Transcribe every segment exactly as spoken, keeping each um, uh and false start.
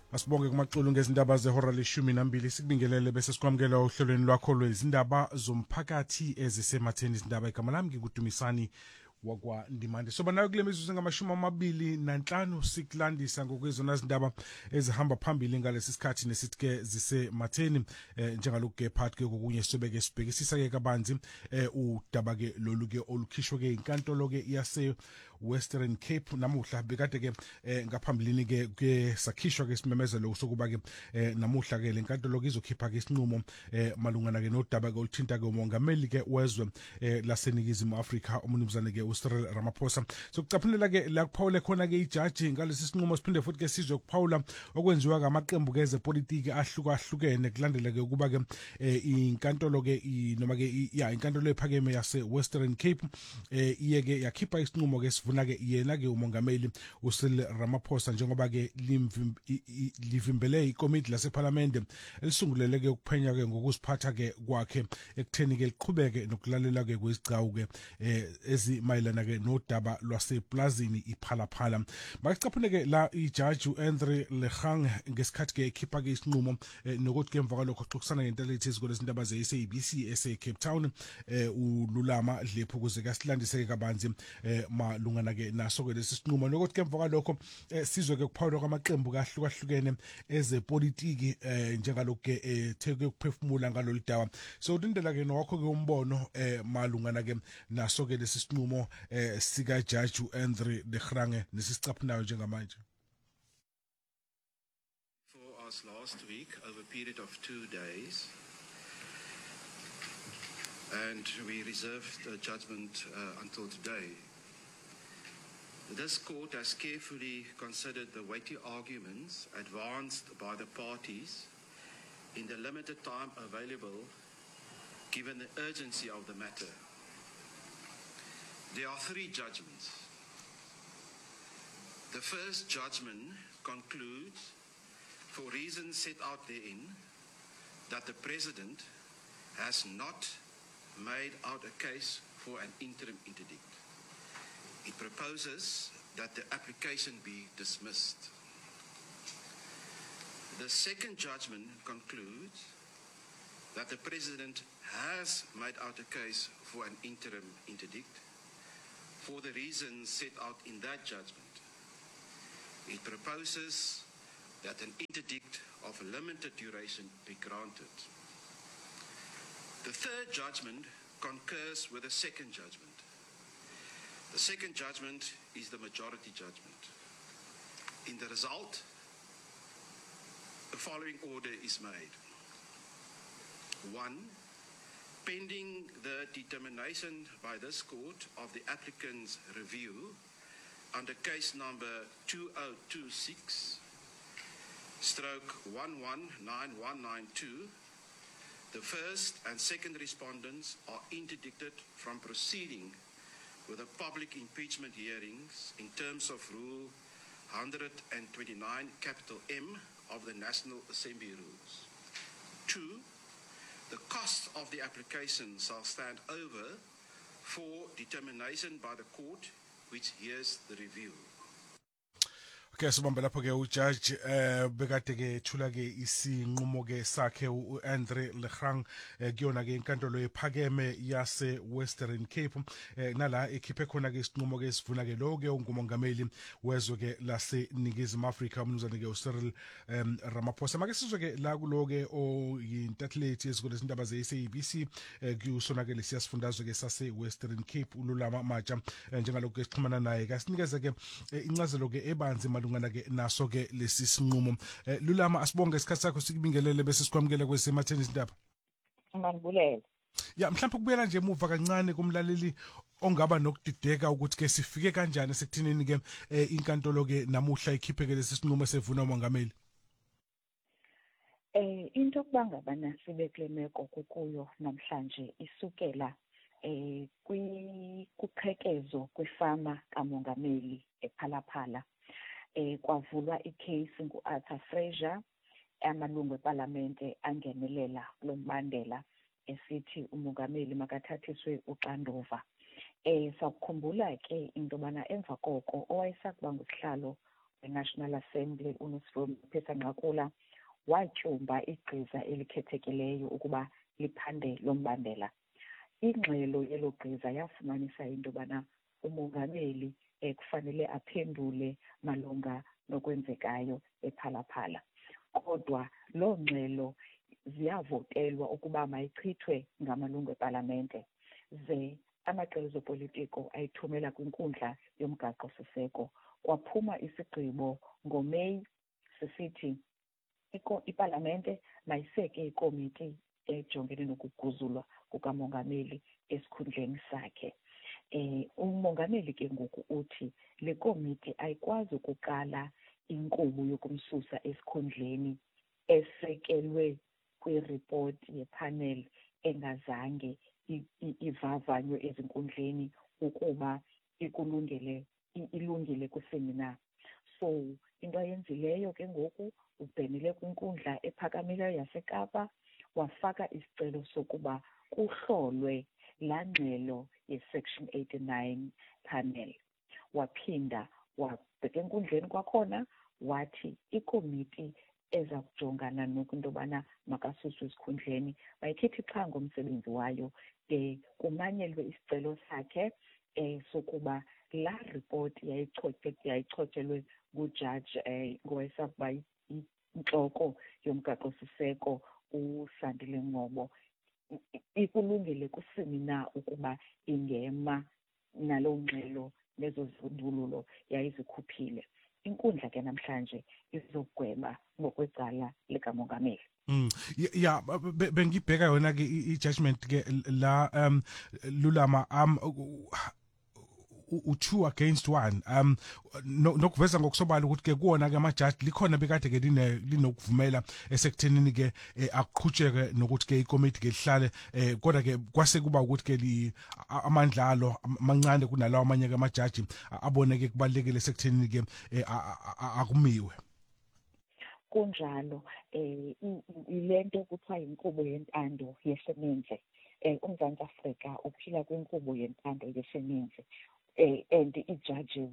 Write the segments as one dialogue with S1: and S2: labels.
S1: Asibonge kumaxulu ngezindaba zehora leshumi nambili sikubingelele bese sikwamukela ohlelweni lwakho lwezindaba zomphakathi ezisematheni izindaba igama lami ngikudumisani wakwa Ndimande. Soba nayo kule mizuzu ngamashumi amabili nanhlanu sikulandisa ngokwezona zindaba ezihamba phambili ngalesi sikhathi nesithi ke zisematheni eh, njengalokhu ke phakathi ke kokunye sobeke sibhekisisa ke kabanzi eh, udaba ke lolu ke olukhishwe ke inkantolo ke yase Western Cape namuhla bekade ke eh, ngaphambilini ke ke sakhishwa ke isimemezelo sokuba ke eh, namuhla ke lenkantolo izokhipha ke isinqumo eh, malungana ke nodaba ke oluthinta ke umongameli ke wezwe eh, laseningizimu Afrika umnumzane ke uCyril Ramaphosa. So kucaphulela ke la kuphawule khona ke ijaji ngalesi sinqumo siphinde futhi ke sizwe kuphawula okwenziwa ngamaqembu ke ezepolitiki ahlukahlukene kulandela ke ukuba ke eh, inkantolo ke noma ke ya inkantolo ephakeme yase Western Cape eh, iye ke yakhipha isinqumo ke sivuna ke yena ke umongameli uCyril Ramaphosa njengoba ke livimbele ikomiti laseParliament elisungulele ke ukuphenya ke ngokuziphatha ke kwakhe ekutheni ke liqhubeke nokulalela ke kwezigcawu ke eh, ezimayelana ke nodaba lwaseplazini iphalaphala. Bakucaphune ke la ijaji uAndre Legang ngesikhathi ke ekhipha ke isinqumo eh, nokuthi ke emva kwalokho xoxisana ngentelezi izikole izindaba ze-S A B C ese Cape Town eh, uLulama Dlephu ukuze ke silandise kabanzi eh, malungana ke naso ke lesi sinqumo nokuthi ke emva kwalokho eh, sizwe ke kuphawula kwamaqembu kahlukahlukene ezepolitiki eh, njengalokhu ke etheke ukuphefumula ngalolu daba. So udindela ke nowakho ke umbono eh, malungana ke naso ke lesi sinqumo eh, sika judge uAndre Legang nesicaphunayo njengamanje.
S2: For us last week over a period of two days, and we reserved the judgment uh, until today. This court has carefully considered the weighty arguments advanced by the parties in the limited time available given the urgency of the matter. There are three judgments. The first judgment concludes, for reasons set out therein, that the President has not made out a case for an interim interdict. It proposes that the application be dismissed. The second judgment concludes that the President has made out a case for an interim interdict for the reasons set out in that judgment. It proposes that an interdict of limited duration be granted. The third judgment concurs with the second judgment. The second judgment is the majority judgment. In the result, the following order is made. One, pending the determination by this court of the applicant's review under case number two oh two six stroke one one nine one nine two, the first and second respondents are interdicted from proceeding with the public impeachment hearings in terms of Rule one twenty-nine capital M of the National Assembly Rules. Two, the cost of the application shall stand over for determination by the court which hears the review.
S1: Okay, sobamba lapho ke ujudge eh bekade ke thula ke isinqumo ke sakhe uAndre Legang kuyona ke inkantolo ephakeme yase Western Cape eh, nala ekhiphe khona ke isinqumo ke sivuna ke lo ke ungumongameli wezwe ke lase Ningizimu Afrika umnumzane ke uCyril um, Ramaphosa. Make sizwe ke la kulo ke oyintathlete ezikole izindaba ze-S A B C eh, kusona ke lesiyasifundazwe ke sase Western Cape uLulama Maja eh, njengalokho ke sixhumana naye kasinikeze ke eh, incazelo ke ebanzi malungana ke naso ke lesi sinqumo. eh, Lulama asibonge isikhathi sakho sikubingelele bese sikwamukela kwesematheni izindaba.
S3: Ngibulele.
S1: Ya mhlawumbe kubuyela nje emuva kancane kumlaleli ongaba nokudideka ukuthi ke sifike kanjani sekuthinini ke eh, inkantolo ke namuhla ikhiphe ke lesi sinqumo sevuna umongameli.
S3: Eh into kubangaba nasibe kule meko kukuyo namhlanje isukela eh kwi kuqhekezo kwefama kamongameli ePhalaphala. Eh kwavulwa icase nguArthur Fraser amalungu eParliamente angenelela lo mbandela esithi umongameli makathathiswe uxanduva. Eh sakukhumbula ke into bana emva koko owayesakuba ngusihlalo National Assembly uNosiviwe Mphisa Nqakula watyumba igqiza elikhethekileyo ukuba liphande lo mbandela. Ingxelo yelo gqiza yafumanisa into yobana umongameli eh, kufanele aphendule malunga nokwenzekayo ephalaphala. Kodwa loo ngxelo ziyavotelwa ukuba mayichithwe ngamalungu epalamente, ze amaqela ezopolitiko ayithumela kwinkundla yomgaqo-siseko. Kwaphuma isigqibo ngoMeyi sisithi ipalamente mayiseke ikomiti ejongene nokuguzulwa kukamongameli esikhundleni sakhe. Eh, umongameli ke ngoku uthi le komiti ayikwazi ukuqala inkqubo yokumsusa esikhundleni esekelwe kwiripoti yepanel engazange ivavanywe ezinkundleni ukuba ikulungele ilungile kusemina. So into ayenzileyo ke ngoku ubhenele kwinkundla ephakamileyo yaseKapa wafaka isicelo sokuba kuhlolwe laa ngxelo ye-Section eighty-nine panel. Waphinda wabheka enkundleni kwakhona wathi ikomiti eza kujongana nokunto yobana makasuswe esikhundleni mayikhethe qha ngomsebenzi wayo de kumanyelwe isicelo sakhe eh sokuba laa report yayichotshelwe ngujaji eh ngowayesakuba intloko yomgaqo-siseko uSandile Ngcobo ikulungele kusini na ukuba ingema naloo ngxelo nezo zindululo yayizikhuphile. Inkundla ke namhlanje izogweba ngokwecala likamongameli.
S1: Mm. Yeah, bengibheka yona ke i-judgment ke la um Lulama um u-two against one um nokuveza ngokusobala ukuthi ke kuona ke amajaji likhona bekade ke linokuvumela esekuthenini ke aqhutsheke nokuthi ke ikomiti ke lihlale kodwa ke kwase kuba ukuthi ke li amandla alo amancane kunalawo amanye ke amajaji abone ke kubalekile esekuthenini ke akumiwe.
S3: Kunjalo eh ilento kuthiwa inkqubo yentando yeseninzi. Eh uMzantsi Afrika uphila kwinkqubo yentando yeseninzi. Eh, and i-judges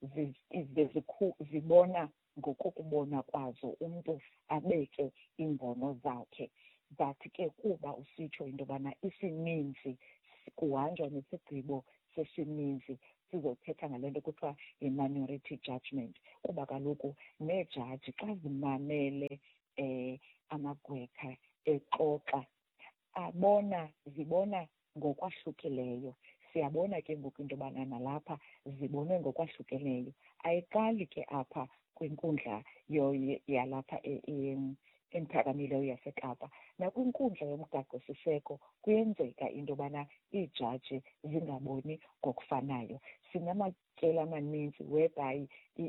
S3: zibona ngokukubona kwazo umuntu abeke imbono zakhe, but ke kuba usitsho into yobana isininzi kuhanjwa nesigqibo sesininzi sizothetha ngale nto kuthiwa i-minority judgment, kuba kaloku neejaji xa zimamele eh amagqwetha exoxa abona zibona ngokwahlukileyo. Siyabona ke ngoku into yobana nalapha zibonwe ngokwahlukeneyo. Ayiqali ke apha kwinkundla yalapha emphakamileyo yaseKapa, nakwinkundla yomgaqo-siseko kuyenzeka into yobana iijaji zingaboni ngokufanayo. Sinamatyeli amaninzi whereby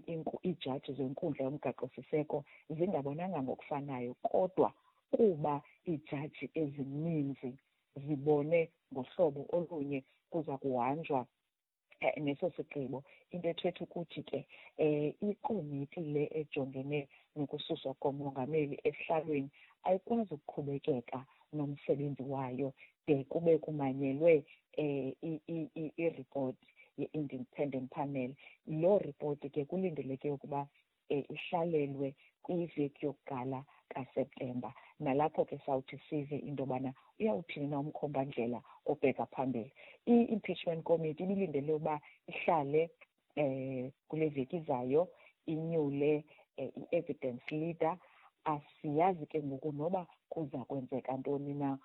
S3: iijaji zenkundla yomgaqo-siseko zingabonanga ngokufanayo, kodwa kuba iijaji ezininzi zibone ngohlobo olunye kuza kuhanjwa neso sigqibo. Into ethetha ukuthi ke eh ikomiti le ejongene nokususwa komongameli esihlalweni ayikwazi ukuqhubekeka nomsebenzi wayo de kube kumanyelwe eh i-report ye-independent panel. Lo report ke kulindeleke ukuba ihlalelwe kwiveki yokuqala kaSeptemba, nalapho ke sawuthi sive into yobana uyawuthini na umkhombandlela obheka phambili. I-impeachment committee ibilindele uba ihlale eh kule veki izayo inyule i-evidence leader. Asiyazi ke ngoku noba kuza kwenzeka ntoni na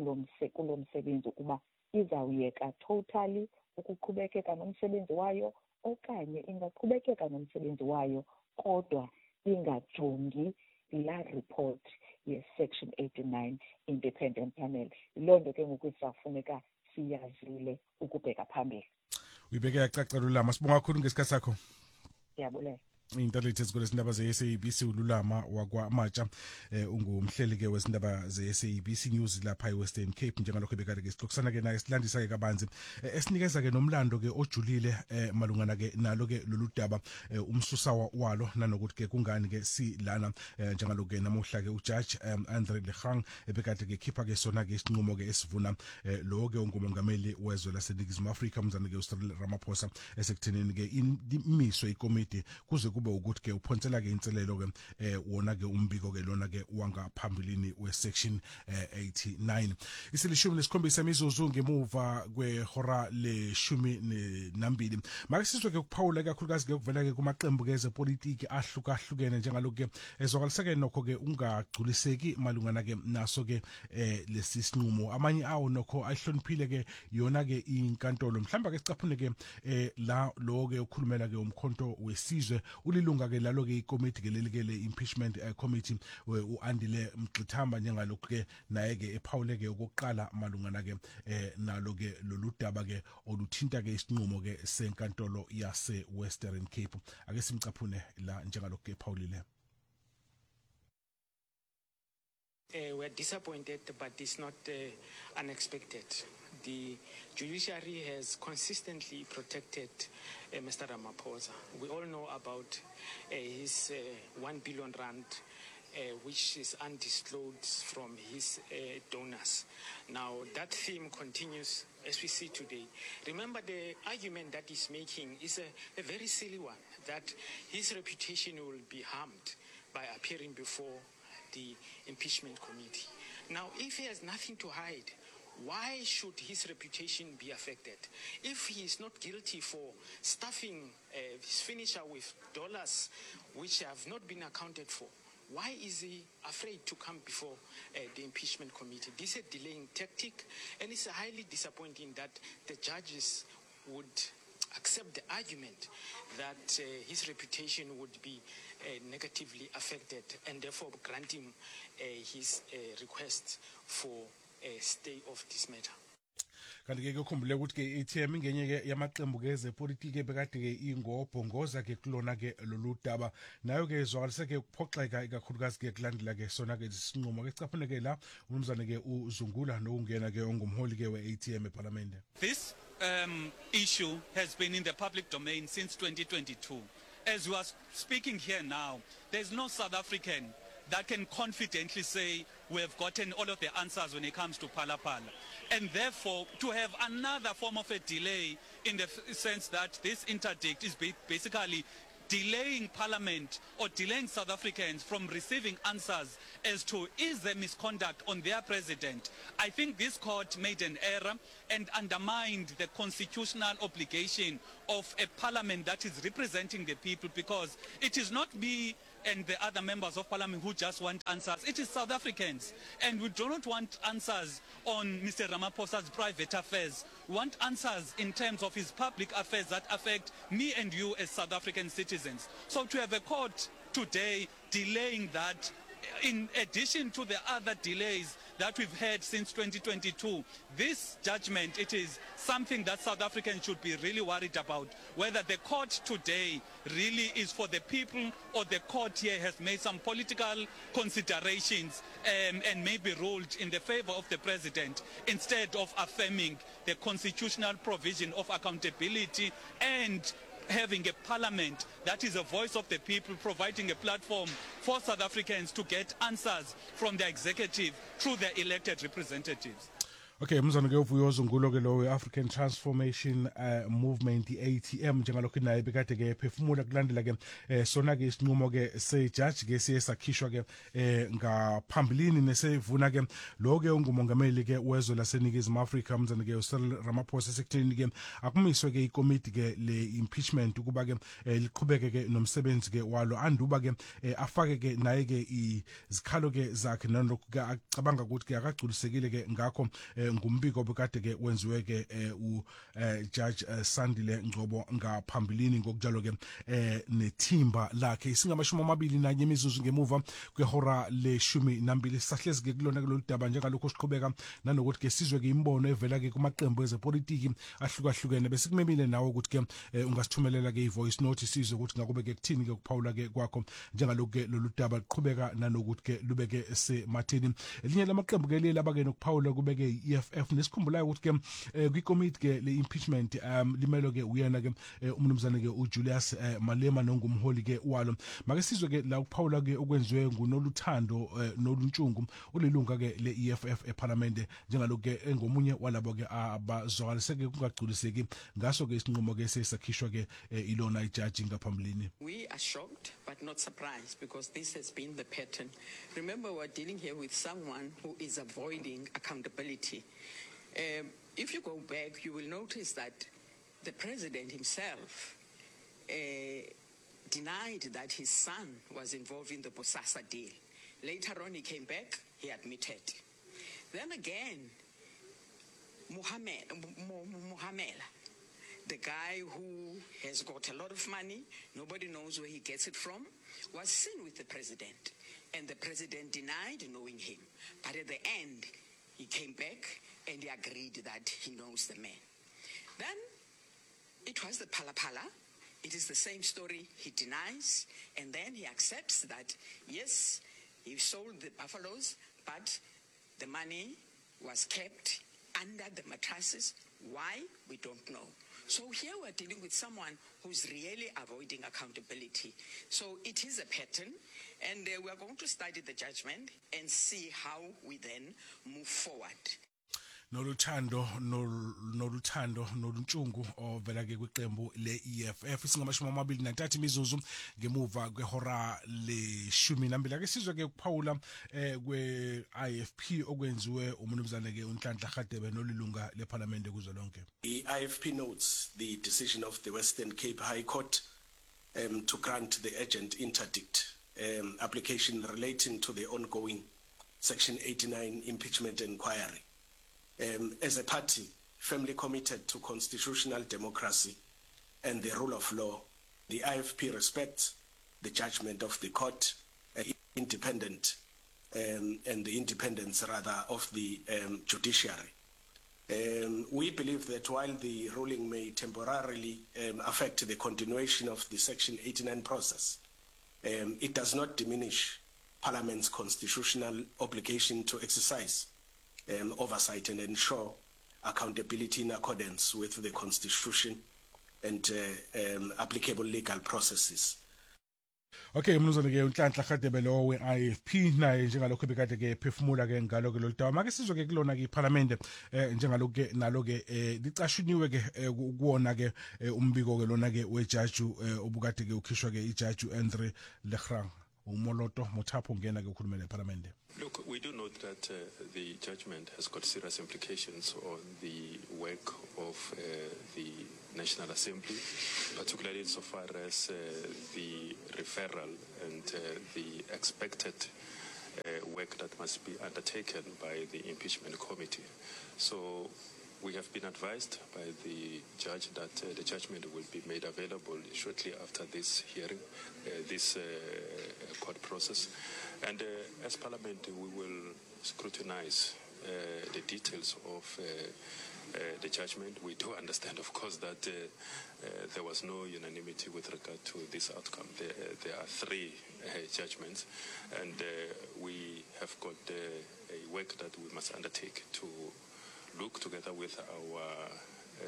S3: kulo msebenzi ukuba izawuyeka totally ukuqhubekeka nomsebenzi wayo okanye ingaqhubekeka nomsebenzi wayo kodwa ingajongi la report ye-Section eighty-nine independent panel. Loo nto ke ngoku isafuneka siyazile ukubheka phambili.
S1: Uyibeke yacaca Lulama, sibonga kakhulu ngesikhathi sakho.
S3: Siyabulela.
S1: Intalethe ezikole izindaba ze-S A B C uLulama wakwaMatsha eh ungumhleli ke wezindaba ze-S A B C News lapha eWestern Cape, njengalokho ebekade ke sixoxisana ke naye silandisa ke kabanzi esinikeza ke nomlando ke ojulile eh malungana ke nalo ke lolu daba umsusa walo nanokuthi ke kungani ke silana njengalokho ke namuhla ke uJudge Andre Legang ebekade ke khipha ke sona ke isinqumo ke esivuna lo ke ungumongameli wezwe laseNingizimu Afrika uMzansi ke uCyril Ramaphosa esekuthenini ke imiswe ikomiti kuze kube ukuthi ke uphonsela ke inselelo ke eh wona ke umbiko ke lona ke wangaphambilini we section eighty-nine. Isilishumi nesikhombisa imizuzu ngemuva kwehora leshumi nambili. Make sizwe ke kuphawula kakhulukazi ke kuvela ke kumaqembu ke ezepolitiki ahlukahlukene njengaloku ke ezwakalisa ke nokho ke ungagculiseki malungana ke naso ke eh lesi sinqumo. Amanye awo nokho ayihloniphile ke yona ke inkantolo. Mhlamba ke sicaphune ke eh la lo ke ukhulumela ke umkhonto wesizwe ulilunga ke lalo ke ikomiti ke leli ke le impeachment uh, committee uandile Mgxithamba njengalokhu ke naye ke ephawule ke okokuqala malungana ke eh nalo ke lolu daba ke oluthinta ke isinqumo ke senkantolo yase Western Cape. Ake simcaphune la njengalokhu ke ephawulile.
S4: Uh, we're disappointed, but it's not uh, unexpected. The judiciary has consistently protected uh, Mister Ramaphosa. We all know about uh, his uh, one billion rand, uh, which is undisclosed from his uh, donors. Now, that theme continues as we see today. Remember, the argument that he's making is a, a very silly one, that his reputation will be harmed by appearing before the impeachment committee. Now, if he has nothing to hide, why should his reputation be affected? If he is not guilty for stuffing uh, his finisher with dollars which have not been accounted for, why is he afraid to come before uh, the impeachment committee? This is a delaying tactic, and it's highly disappointing that the judges would accept the argument that uh, his reputation would be uh, negatively affected, and therefore grant him uh, his uh, request for a stay of this matter.
S1: Kanti ke ukukhumbule ukuthi ke A T M ingenye ke yamaqembu ke ezepolitiki ebekade ke ingobhongoza ke kulona ke lolu daba nayo ke izwakalise ke ukuphoxeka ikakhulukazi ke kulandela ke sona ke isinqumo ke sicaphune ke la umnumzane ke uZungula nokungena ke ongumholi ke we A T M eParliament.
S5: This um, issue has been in the public domain since twenty twenty-two. As we are speaking here now, there's no South African that can confidently say we have gotten all of the answers when it comes to Phala Phala. And therefore, to have another form of a delay in the sense that this interdict is basically delaying Parliament or delaying South Africans from receiving answers as to is there misconduct on their president. I think this court made an error and undermined the constitutional obligation of a parliament that is representing the people, because it is not me and the other members of parliament who just want answers. It is South Africans, and we do not want answers on Mister Ramaphosa's private affairs. We want answers in terms of his public affairs that affect me and you as South African citizens. So to have a court today delaying that, in addition to the other delays that we've had since twenty twenty-two, this judgment, it is something that South Africans should be really worried about, whether the court today really is for the people or the court here has made some political considerations um, and maybe ruled in the favor of the president instead of affirming the constitutional provision of accountability and having a parliament that is a voice of the people, providing a platform for South Africans to get answers from the executive through their elected representatives.
S1: Okay, mzana ke uvuyo Zungulo ke lo African Transformation uh, Movement A T M njengalokho naye bekade ke phefumula kulandela ke eh, sona ke isinqumo ke se judge ke siye sakhishwa ke eh, ngaphambilini nesevuna ke lo ke ungumongameli ke wezwe laseNingizimu Afrika mzana ke uCyril Ramaphosa sekutheni ke akumiswe ke ikomiti ke le impeachment ukuba ke eh, liqhubeke ke nomsebenzi ke walo anduba ke eh, afake ke naye ke izikhalo ke zakhe nalokho ke acabanga ukuthi ke akagculisekile ke ngakho eh, ngumbiko bekade ke wenziwe ke u Judge Sandile Ngcobo ngaphambilini ngokunjalo ke eh nethimba lakhe isingamashumi amabili nanye imizuzu ngemuva kwehora leshumi nambili sahlezi ke kulona ke loludaba njengalokho siqhubeka nanokuthi ke sizwe ke imbono evela ke kumaqembu ezepolitiki ahlukahlukene bese kumemile nawe ukuthi ke ungasithumelela ke ivoice note sizwe ukuthi ngakube ke kuthini ke kuphawula ke kwakho njengalokho ke loludaba liqhubeka nanokuthi ke lubeke sematheni elinye lamaqembu ke leli abake nokuphawula kubeke F F nesikhumbulayo ukuthi ke eh, kwikomiti ke le impeachment um limelo ke uyena ke eh, umnumzane ke uJulius eh, Malema nongumholi ke walo make sizwe ke la uPaula ke okwenziwe nguNoluthando eh, noluntshungu ulilunga ke le E F F eParliament njengaloku ke engomunye walabo ke abazwakaliseke kungagculiseki ngaso ke isinqumo ke sesakhishwa ke eh, ilona ijaji ngaphambilini.
S6: We are shocked but not surprised because this has been the pattern. Remember, we're dealing here with someone who is avoiding accountability. Um, if you go back, you will notice that the president himself uh, denied that his son was involved in the Bosasa deal. Later on, he came back, he admitted. Then again, Mohamed, Mohamela, the guy who has got a lot of money, nobody knows where he gets it from, was seen with the president. And the president denied knowing him. But at the end, he came back and he agreed that he knows the man. Then it was the Pala Pala. It is the same story. He denies and then he accepts that, yes, he sold the buffaloes, but the money was kept under the mattresses. Why? We don't know. So here we're dealing with someone who's really avoiding accountability. So it is a pattern, and uh, we're going to study the judgment and see how we then move forward.
S1: Noluthando noluthando noluntshungu ovela ke kwiqembu le E F F singamashumi amabili nantathu imizuzu ngemuva kwehora leshumi nambili ake sizwe ke kuphawula eh kwe I F P okwenziwe umnumzane ke uNhlanhla Radebe nolilunga leParliament kuzolonke.
S7: The I F P notes the decision of the Western Cape High Court um, to grant the urgent interdict um, application relating to the ongoing Section eighty-nine impeachment inquiry. Um, as a party firmly committed to constitutional democracy and the rule of law, the I F P respects the judgment of the court, uh, independent um, and the independence rather of the um, judiciary. Um, we believe that while the ruling may temporarily um, affect the continuation of the Section eighty-nine process, um, it does not diminish Parliament's constitutional obligation to exercise Um, oversight and ensure accountability in accordance with the Constitution and uh, um, applicable legal processes.
S1: Okay, mnuzane ke uNhlanhla Radebe lo we I F P naye njengalokho bekade ke phefumula ke ngalo ke lolutawa make sizwe ke kulona ke iParliament eh njengalokho ke nalo ke eh licashuniwe ke kuona ke umbiko ke lona ke wejaji obukade ke ukhishwa ke ijaji Andre Legrand umoloto mothapo ngena ke ukhulumela eParliament.
S8: Look, we do note that uh, the judgment has got serious implications on the work of uh, the National Assembly, particularly insofar as uh, the referral and uh, the expected uh, work that must be undertaken by the impeachment committee. So we have been advised by the judge that uh, the judgment will be made available shortly after this hearing, uh, this uh, court process. And uh, as Parliament, we will scrutinize uh, the details of uh, uh, the judgment. We do understand, of course, that uh, uh, there was no unanimity with regard to this outcome. There, uh, there are three uh, judgments, and uh, we have got uh, a work that we must undertake to look together with our uh,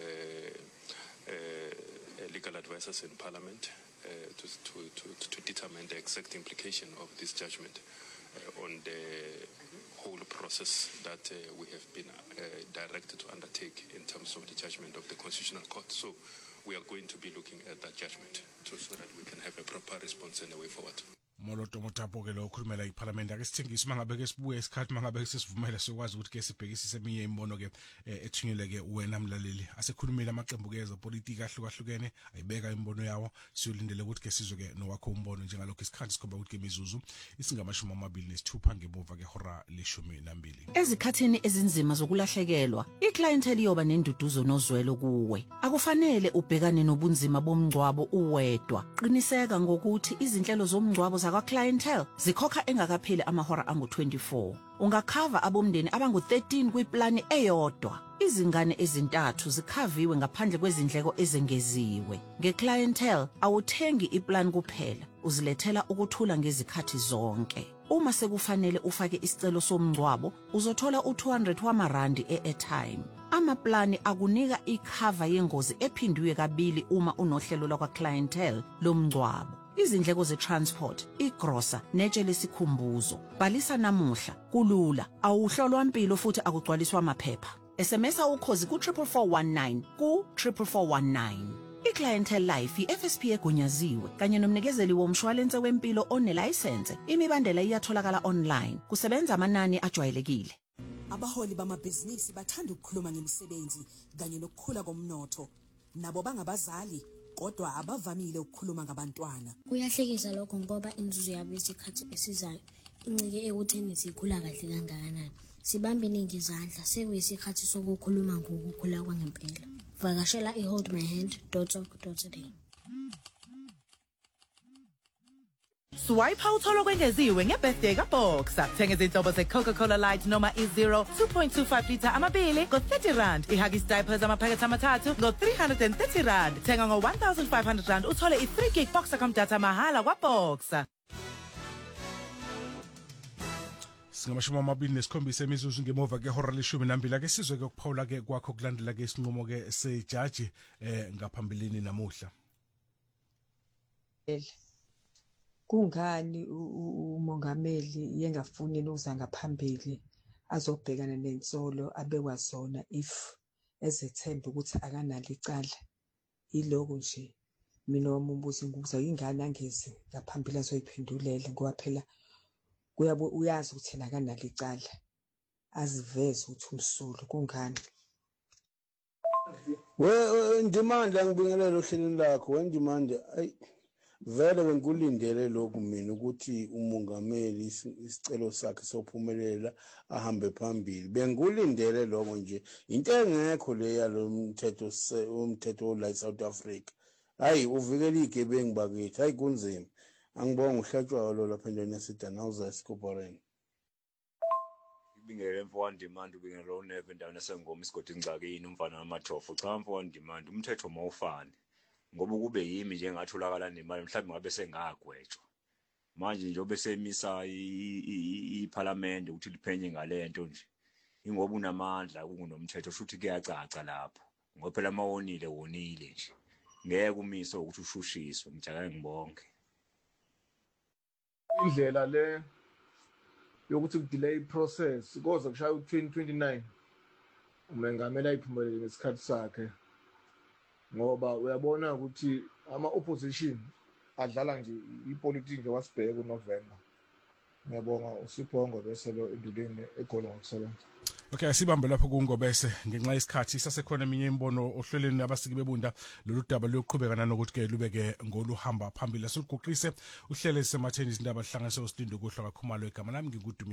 S8: uh, legal advisors in Parliament uh, to, to, to, to determine the exact implication of this judgment uh, on the whole process that uh, we have been uh, directed to undertake in terms of the judgment of the Constitutional Court. So we are going to be looking at that judgment to, so that we can have a proper response and a way forward.
S1: Moloto mothapo ke lo ukhulumela iParliament ake sithengisa mangabe ke sibuye isikhathi mangabe sesivumela sokwazi ukuthi ke sibhekisise eminye imbono ke ethunyelwe ke wena mlaleli asekhulumile amaqembu ke ezopolitiki ahlukahlukene ayibeka imbono yawo siyolindele ukuthi ke sizwe ke nowakho umbono njengalokho isikhathi sikhomba ukuthi ke imizuzu isingamashumi amabili nesithupha ngemuva ke hora leshumi nambili.
S9: Ezikhathini ezinzima zokulahlekelwa iclientele yoba nenduduzo nozwelo kuwe akufanele ubhekane nobunzima bomngcwabo uwedwa. Qiniseka ngokuthi izinhlelo zomngcwabo zakwa clientele zikhokha engakapheli amahora angu twenty-four. Ungakhava abomndeni abangu thirteen kwiplani eyodwa. Izingane ezintathu zikhaviwe ngaphandle kwezindleko ezengeziwe. Ngeclientele awuthengi iplan kuphela, uzilethela ukuthula ngezikhathi zonke. uma sekufanele ufake isicelo somngcwabo uzothola u two hundred wamarandi e-airtime. Amaplani akunika ikhava yengozi ephindiwe kabili uma unohlelo lwakwa clientele lomngcwabo. Izindleko ze-transport, igrosa, netshe lesikhumbuzo. Bhalisa namuhla, kulula, awuhlolwa impilo futhi akugcwaliswa amaphepha. S M S ukhozi ku triple four one nine ku triple four one nine. I-Clientele Life i-F S P egunyaziwe kanye nomnikezeli womshwalense wempilo onelayisense. Imibandela iyatholakala online. Kusebenza amanani ajwayelekile.
S10: Abaholi bamabhizinisi bathanda ukukhuluma ngemisebenzi kanye nokukhula komnotho. Nabo bangabazali kodwa abavamile ukukhuluma ngabantwana.
S11: Kuyahlekisa lokho ngoba inzuzo yabo isikhathi esizayo incike ekutheni sikhula kahle kangakanani. Sibambe iningi izandla sekuyisikhathi sokukhuluma ngokukhula kwangempela. Vakashela i-hold my hand dot org dot za.
S12: Swipe awuthola kwengeziwe ngebirthday kaBoxer. Thenga izinhlobo ze-Coca-Cola Light noma i-Zero two point two five litre amabili ngo thirty rand. I-Huggies diapers amaphakethe amathathu ngo three hundred thirty rand. Thenga ngo one thousand five hundred rand uthole i-three gig Boxer data mahala kwaBoxer.
S1: Singamashumi amabili nesikhombisa imizuzu ngemuva kehora leshumi nambili ake sizwe ke ukuphawula ke kwakho kulandela ke isinqumo ke sejaji eh ngaphambilini namuhla.
S13: Kungani umongameli yengafuni nokuza ngaphambili azobhekana nensolo abekwazona if ezethemba ukuthi akanalo icala. Iloko nje mina wamumbuza ngukuza ingane angezi ngaphambili azoyiphendulela ngoba phela kuyabo uyazi ukuthi yena akanalo icala aziveze ukuthi umsulu kungani.
S14: We ndimanda ngibingelela ohlelweni lakho wendimanda ay vele benkulindele lokhu mina ukuthi umongameli isicelo sakhe sophumelela ahambe phambili benkulindele lokho nje into engekho le yalomthetho umthetho la eSouth Africa hayi uvikela igebengu bakithi hayi kunzima angibonga uhlatshwa lo lapha endweni yaseDanauza eSkoboreni.
S15: Ibingelele mfowani demand ubingelele uNeve endaweni esengoma isigodi ingcakini umfana wamathofo cha mfowani demand umthetho mawufane ngoba kube yimi nje engatholakala nemali mhlawumbe ngabe sengagwetshwa manje nje obesemisa iParliament ukuthi liphenye ngalento nje ingoba unamandla kungunomthetho futhi kuyacaca lapho ngoba phela mawonile wonile nje ngeke umiso ukuthi ushushiswe ngijake ngibonke.
S16: Indlela le yokuthi kudelay process koze kushaya u-twenty twenty-nine umengameli ayiphumelele ngesikhathi sakhe ngoba uyabona ukuthi ama opposition adlala nje ipolitiki nje wasibheka uNovember. Ngiyabonga uSipho bese lo endulini egolo ngokusebenza.
S1: Okay, sibambe lapho kungobese ngenxa yesikhathi sasekhona eminye imbono ohlelweni abasiki bebunda lolu daba luyoqhubeka nokuthi ke lubeke ngoluhamba phambili. Asiguqise uhlele sematheni izindaba hlanganise uSidindo kuhla kakhumalo egama lami ngikudumi